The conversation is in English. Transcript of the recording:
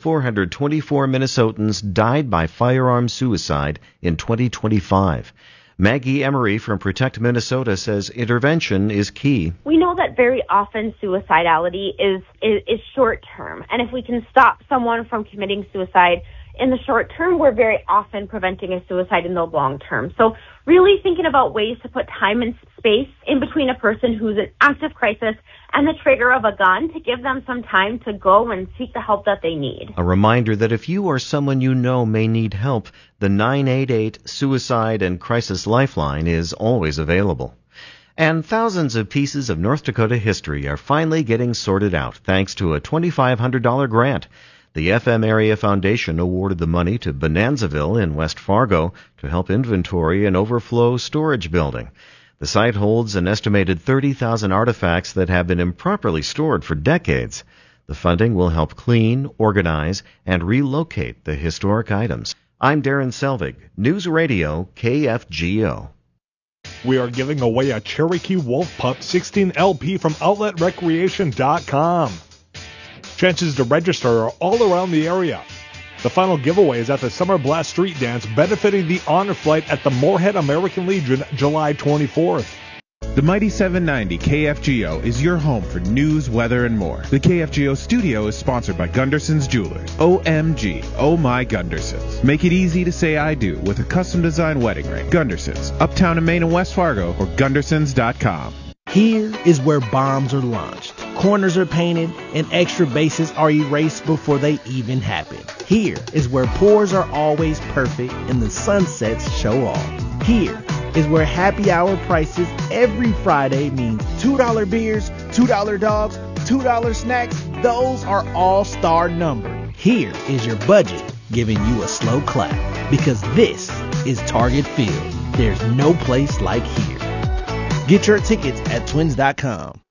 424 Minnesotans died by firearm suicide in 2025. Maggie Emery from Protect Minnesota says intervention is key. We know that very often suicidality is short term, and if we can stop someone from committing suicide in the short term, we're very often preventing a suicide in the long term. So really thinking about ways to put time and space in between a person who's in active crisis and the trigger of a gun to give them some time to go and seek the help that they need. A reminder that if you or someone you know may need help, the 988 Suicide and Crisis Lifeline is always available. And thousands of pieces of North Dakota history are finally getting sorted out thanks to a $2,500 grant. The FM Area Foundation awarded the money to Bonanzaville in West Fargo to help inventory an overflow storage building. The site holds an estimated 30,000 artifacts that have been improperly stored for decades. The funding will help clean, organize, and relocate the historic items. I'm Darren Selvig, News Radio KFGO. We are giving away a Cherokee Wolf Pup 16 LP from OutletRecreation.com. Chances to register are all around the area. The final giveaway is at the Summer Blast Street Dance benefiting the Honor Flight at the Moorhead American Legion July 24th. The Mighty 790 KFGO is your home for news, weather, and more. The KFGO studio is sponsored by Gunderson's Jewelers. OMG, oh my Gundersons. Make it easy to say I do with a custom-designed wedding ring. Gundersons, uptown in Maine and West Fargo, or Gundersons.com. Here is where bombs are launched, corners are painted, and extra bases are erased before they even happen. Here is where pours are always perfect and the sunsets show off. Here is where happy hour prices every Friday means $2 beers, $2 dogs, $2 snacks. Those are all-star numbered. Here is your budget giving you a slow clap because this is Target Field. There's no place like here. Get your tickets at twins.com.